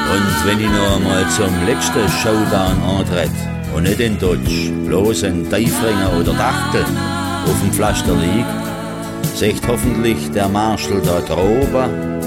Und wenn ich noch einmal zum letzten Showdown antritt und nicht in Dodge, bloß ein Tiefringer oder Dachtel auf dem Pflaster liegt, sagt hoffentlich der Marschall da droben: